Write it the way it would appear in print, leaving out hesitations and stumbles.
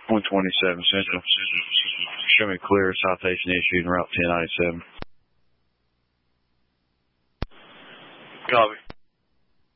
127 Central. Show me clear, citation issued, route 1097. Copy.